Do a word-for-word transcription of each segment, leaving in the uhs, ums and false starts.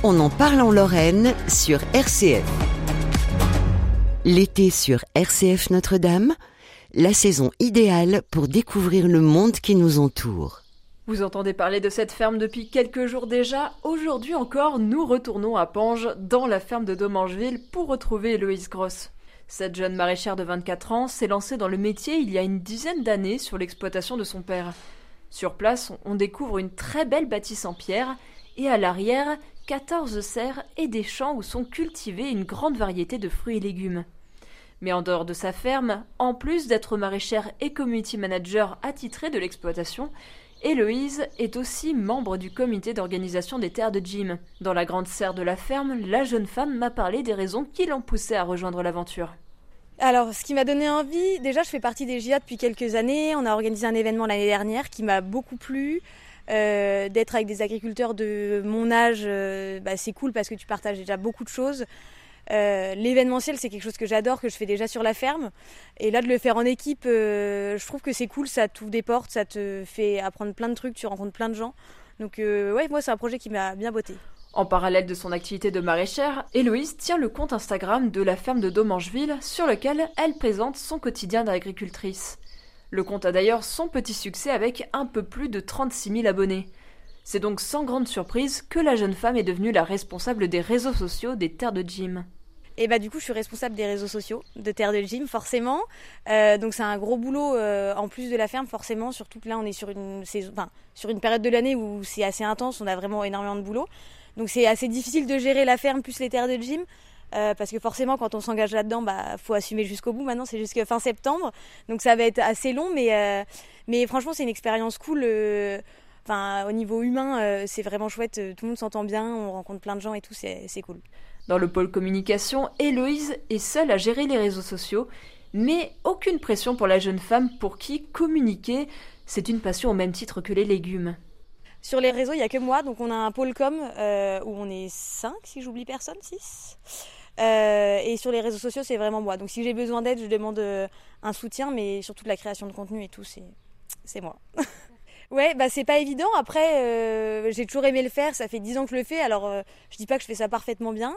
On en parle en Lorraine sur R C F. L'été sur R C F Notre-Dame, la saison idéale pour découvrir le monde qui nous entoure. Vous entendez parler de cette ferme depuis quelques jours déjà. Aujourd'hui encore, nous retournons à Pange, dans la ferme de Domangeville, pour retrouver Héloïse Gross. Cette jeune maraîchère de vingt-quatre ans s'est lancée dans le métier il y a une dizaine d'années sur l'exploitation de son père. Sur place, on découvre une très belle bâtisse en pierre et à l'arrière, quatorze serres et des champs où sont cultivés une grande variété de fruits et légumes. Mais en dehors de sa ferme, en plus d'être maraîchère et community manager attitrée de l'exploitation, Héloïse est aussi membre du comité d'organisation des terres de Jim. Dans la grande serre de la ferme, la jeune femme m'a parlé des raisons qui l'ont poussée à rejoindre l'aventure. Alors, ce qui m'a donné envie, déjà je fais partie des J A depuis quelques années. On a organisé un événement l'année dernière qui m'a beaucoup plu. Euh, d'être avec des agriculteurs de mon âge, euh, bah, c'est cool parce que tu partages déjà beaucoup de choses. Euh, l'événementiel, c'est quelque chose que j'adore, que je fais déjà sur la ferme. Et là, de le faire en équipe, euh, je trouve que c'est cool, ça t'ouvre des portes, ça te fait apprendre plein de trucs, tu rencontres plein de gens. Donc euh, ouais, moi c'est un projet qui m'a bien botté. En parallèle de son activité de maraîchère, Héloïse tient le compte Instagram de la ferme de Domangeville sur lequel elle présente son quotidien d'agricultrice. Le compte a d'ailleurs son petit succès avec un peu plus de trente-six mille abonnés. C'est donc sans grande surprise que la jeune femme est devenue la responsable des réseaux sociaux des terres de Jim. Et bah du coup je suis responsable des réseaux sociaux de Terre de Jim forcément. Euh, donc c'est un gros boulot euh, en plus de la ferme forcément, surtout que là on est sur une saison, enfin sur une période de l'année où c'est assez intense, on a vraiment énormément de boulot. Donc c'est assez difficile de gérer la ferme plus les terres de Jim. Euh, parce que forcément quand on s'engage là-dedans, bah faut assumer jusqu'au bout. Maintenant c'est jusqu'à fin septembre, donc ça va être assez long, mais euh, mais franchement c'est une expérience cool. Euh, Enfin, au niveau humain, euh, c'est vraiment chouette. Tout le monde s'entend bien, on rencontre plein de gens et tout, c'est, c'est cool. Dans le pôle communication, Héloïse est seule à gérer les réseaux sociaux, mais aucune pression pour la jeune femme pour qui communiquer, c'est une passion au même titre que les légumes. Sur les réseaux, il n'y a que moi, donc on a un pôle com euh, où on est cinq, si j'oublie personne, six. Euh, et sur les réseaux sociaux, c'est vraiment moi. Donc si j'ai besoin d'aide, je demande euh, un soutien, mais surtout de la création de contenu et tout, c'est, c'est moi. Ouais, bah c'est pas évident. Après, euh, j'ai toujours aimé le faire. Ça fait dix ans que je le fais. Alors, euh, je dis pas que je fais ça parfaitement bien.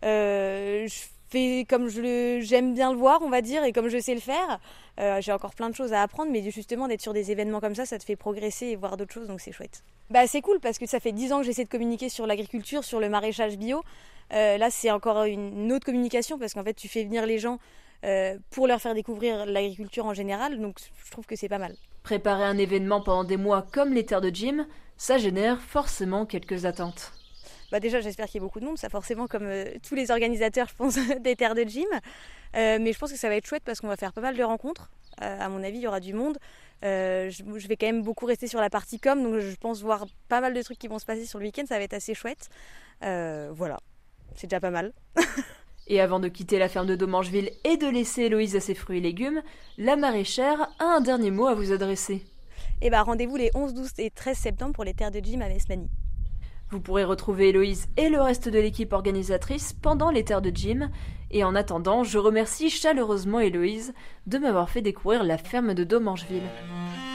Euh, je fais comme je le, j'aime bien le voir, on va dire, et comme je sais le faire. Euh, j'ai encore plein de choses à apprendre, mais justement d'être sur des événements comme ça, ça te fait progresser et voir d'autres choses, donc c'est chouette. Bah c'est cool parce que ça fait dix ans que j'essaie de communiquer sur l'agriculture, sur le maraîchage bio. Euh, là, c'est encore une autre communication parce qu'en fait, tu fais venir les gens euh, pour leur faire découvrir l'agriculture en général. Donc, je trouve que c'est pas mal. Préparer un événement pendant des mois comme les terres de Jim, ça génère forcément quelques attentes. Bah déjà, j'espère qu'il y a beaucoup de monde, ça forcément comme euh, tous les organisateurs, je pense, des terres de Jim. Euh, mais je pense que ça va être chouette parce qu'on va faire pas mal de rencontres. Euh, à mon avis, il y aura du monde. Euh, je, je vais quand même beaucoup rester sur la partie com, donc je pense voir pas mal de trucs qui vont se passer sur le week-end, ça va être assez chouette. Euh, voilà, c'est déjà pas mal. Et avant de quitter la ferme de Domangeville et de laisser Héloïse à ses fruits et légumes, la maraîchère a un dernier mot à vous adresser. Et bah rendez-vous les onze, douze et treize septembre pour les terres de Jim à Mesmani. Vous pourrez retrouver Héloïse et le reste de l'équipe organisatrice pendant les terres de Jim. Et en attendant, je remercie chaleureusement Héloïse de m'avoir fait découvrir la ferme de Domangeville.